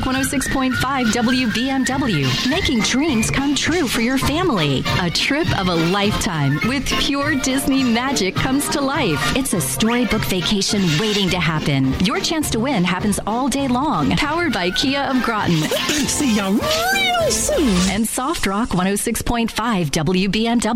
Rock 106.5 WBMW, making dreams come true for your family. A trip of a lifetime with pure Disney magic comes to life. It's a storybook vacation waiting to happen. Your chance to win happens all day long. Powered by Kia of Groton. See y'all real soon. And Soft Rock 106.5 WBMW.